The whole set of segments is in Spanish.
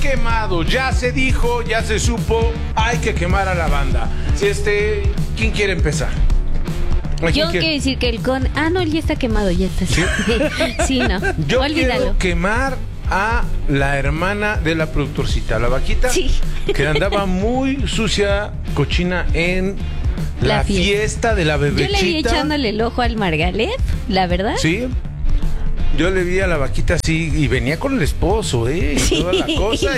quemado, ya se dijo, ya se supo, hay que quemar a la banda. ¿Quién quiere empezar? Yo quiero decir que el con... Ah, no, él ya está quemado, ya está. Sí, sí, no. Yo olvídalo. quiero quemar a la hermana de la productorcita, la vaquita, sí, que andaba muy sucia, cochina en la fiesta de la bebechita. Yo le vi echándole el ojo al Margalef, la verdad. Sí. Yo le vi a la vaquita así y venía con el esposo, y toda la cosa.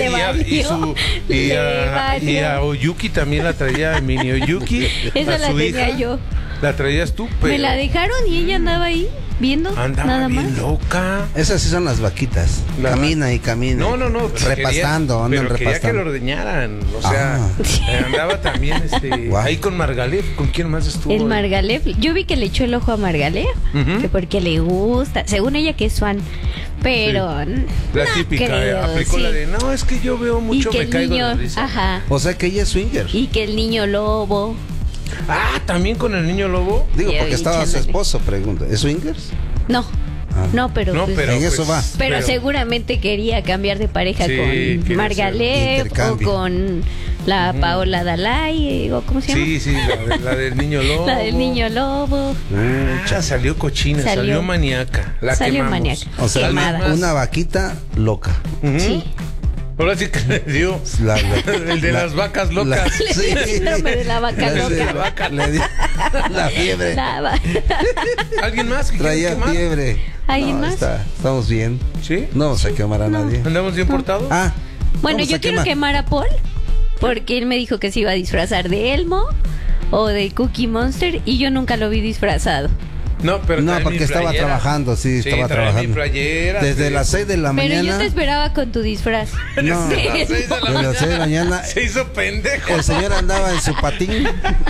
Y a Oyuki también la traía, mini Oyuki. Esa a la su tenía hija. yo. La traías tú, pero... Me la dejaron y ella andaba ahí viendo. Andaba nada bien más. loca. Esas sí son las vaquitas. Camina y camina. No. Repastando, andan pero quería que repastando. lo ordeñaran. O sea, andaba también ahí con Margalef. ¿Con quién más estuvo? El Margalef. Yo vi que le echó el ojo a Margalef. Que porque le gusta. Según ella que es fan. Pero... Sí. La típica. creo, aplicó la de, no, es que yo veo mucho, me caigo de risa. Ajá. O sea que ella es swinger. Y que el niño lobo... Ah, ¿también con el niño lobo? Digo, porque estaba su echándole. esposo, pregunta. ¿Es swingers? No. No, pero... No, pues, pero en eso va. Pero seguramente quería cambiar de pareja con Margalef o con la Paola Dalai, o ¿cómo se llama? Sí, la del niño lobo. La del niño lobo. Salió cochina, salió maníaca. Salió maníaca. O sea, una vaquita loca. Sí. Ahora sí que le dio el de las vacas locas. Sí. El síndrome de la vaca loca. Le dio la fiebre. ¿Alguien más? Traía fiebre. ¿Alguien más? Estamos bien. ¿Sí? No vamos a quemar a nadie. ¿Andamos bien portados? Bueno, yo quiero quemar a Paul porque él me dijo que se iba a disfrazar de Elmo o de Cookie Monster y yo nunca lo vi disfrazado. No, pero no, porque estaba trabajando, estaba trabajando. Desde las 6 de la mañana. Pero yo te esperaba con tu disfraz. No, desde las 6 de la mañana. De mañana. Se hizo pendejo. El señor andaba en su patín.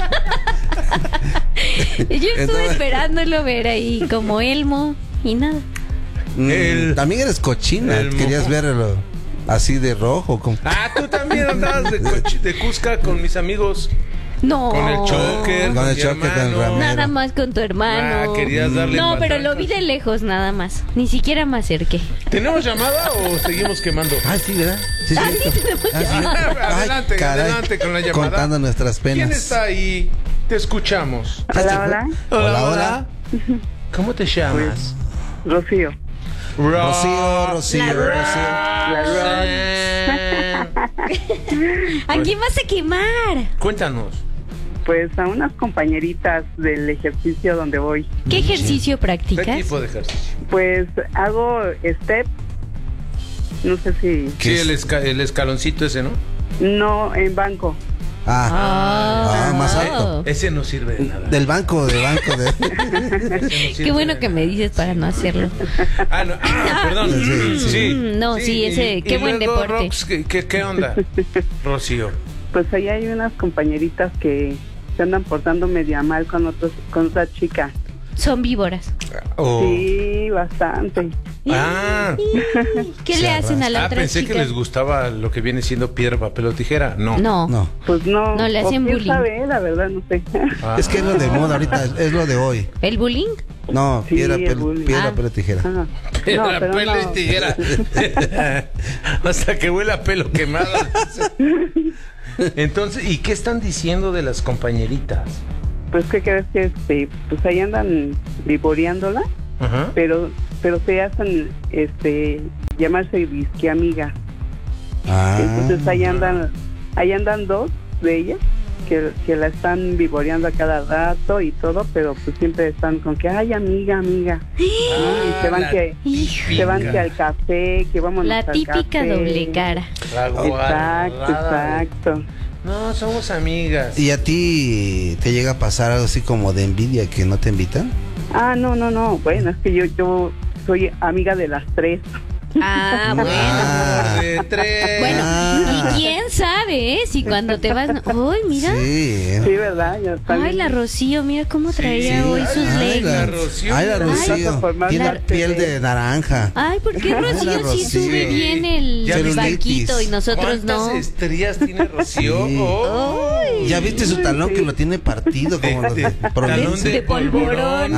Yo estuve esperándolo ver ahí como Elmo y nada. También eres cochina. Querías verlo así de rojo. Tú también andabas de Cusca con mis amigos. No. Con el choker. Con el choker con Ramiro. Nada más con tu hermano. Querías darle. No, pero lo vi de lejos nada más. Ni siquiera me acerqué. ¿Tenemos llamada o seguimos quemando? Sí, ¿verdad? Sí, tenemos llamada. Adelante con la llamada. Contando nuestras penas. ¿Quién está ahí? Te escuchamos. Hola. ¿Cómo te llamas? Rocío. Rocío. ¿A quién vas a quemar? Cuéntanos. Pues a unas compañeritas del ejercicio donde voy. ¿Qué ejercicio ¿Qué practicas? tipo de ejercicio? Pues hago step. No sé si... Sí, el escaloncito ese, ¿no? No, en banco. Más alto. Ese no sirve de nada. Del banco. Qué bueno que me dices para no hacerlo. Perdón. Ese, qué buen luego, deporte. Rox, ¿qué onda, Rocío? Pues ahí hay unas compañeritas que se andan portando media mal con otra chica. Son víboras. Sí, bastante. ¿Qué le hacen a la otra pensé chica? que les gustaba lo que viene siendo piedra, papel o tijera. No. Pues no. No le hacen bullying. Sabe, la verdad, no sé. Es que es lo de moda ahorita, es lo de hoy. ¿El bullying? No, Sí, piedra, bullying. pelo, tijera. Ajá. Piedra, pero pelo y tijera. Hasta que huele a pelo quemado. Entonces, ¿y qué están diciendo de las compañeritas? Pues, ¿qué crees que pues ahí andan vivoreándola? Ajá. Pero se hacen llamarse disque amiga. Entonces ahí andan dos de ellas que la están vivoreando a cada rato y todo, pero pues siempre están con que ay amiga. Y se van que al café, que vamos La al típica café. doble cara. Exacto. No, somos amigas. ¿Y a ti te llega a pasar algo así como de envidia que no te invitan? No. Bueno, es que yo soy amiga de las tres. Bueno. De tres. Bueno, y quién sabe, si cuando te vas... ¡Ay, mira! Sí, ¿verdad? Ay, la Rocío, mira cómo traía hoy sus leggings. La Rocío. Tiene piel de naranja. Ay, ¿por qué Rocío sí sube bien el Celulitis. banquito y nosotros no? ¿Cuántas estrías tiene Rocío? Sí. Ya viste su talón que lo tiene partido como los talón de polvorón.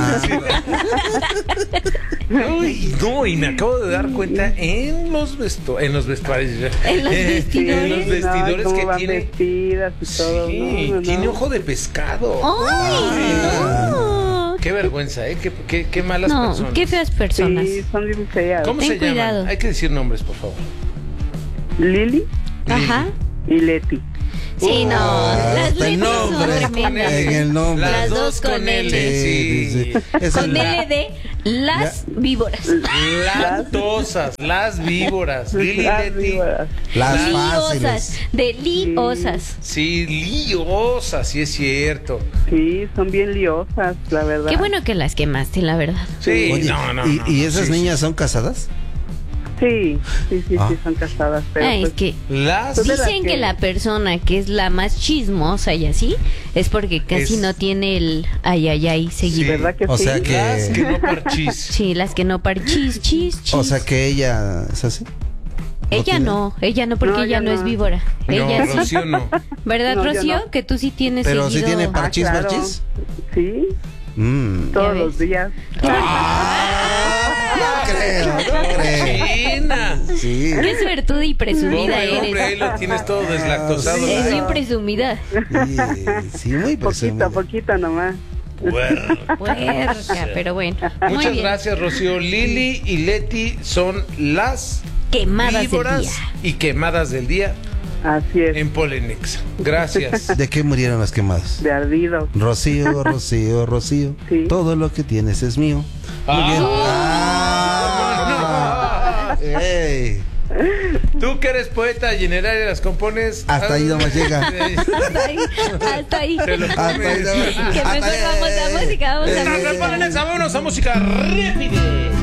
Uy, no, y me acabo de dar cuenta en los vestuarios. En los vestidores. En los vestidores no, que van tiene. vestidas y todo. Sí, tiene ojo de pescado. ¡Ay, no! Qué vergüenza, ¿eh? Qué malas personas. Qué feas personas. Sí, son bien feas. ¿Cómo se llaman? Hay que decir nombres, por favor. Lili. Ajá. Y Leti. Sí, no, las el letras son nombre, tremendas. en el nombre. Las Las dos dos con con L. Sí. Es Con el- L de las víboras. Las tosas, las víboras. Lili, Las Leti. víboras. Las Liosas, fáciles. de liosas. Sí, liosas, sí es cierto. Sí, son bien liosas, la verdad. Qué bueno que las quemaste, la verdad. Sí, Oye, no. ¿y esas sí, niñas son casadas? Sí, Ah. son casadas. Pero Ay, es pues, que Las Pues de las dicen que que- la persona que es la más chismosa y así es porque casi Es- no tiene el ay seguido. ¿verdad que O sí? sea que- Las que no parchís. Sí, las que no chis. O sea que ella es así. ella tiene- no porque No, ella ya no es no. víbora. Ella sí. Rocío no. ¿Verdad, No, yo Rocío? no. Que tú sí tienes Pero sí seguido. tiene parchís, claro. parchís. Sí, Mm. todos ves? los días. No creo. China. Sí. Qué suertuda y presumida Hombre, ahí eres. lo tienes todo deslactosado. Sí. Es Ay, bien presumida. Sí, muy presumida. Poquito nomás. puerca. Puerca, pero bueno. Muy Muchas bien. gracias, Rocío. Lili y Leti son las Quemadas del víboras día. y quemadas del día Así es, en Polenex. Gracias. ¿De qué murieron las quemadas? de ardido. Rocío, Rocío, Rocío. Sí. Todo lo que tienes es mío. Muy bien. Ey. Tú que eres poeta y en el área las compones. Hasta ahí nomás llega. Hasta ahí. Hasta ahí. Te lo Hasta ahí comes. Que nomás. mejor vamos a música, vamos a Estás en música. Polenex, vámonos a música rápida.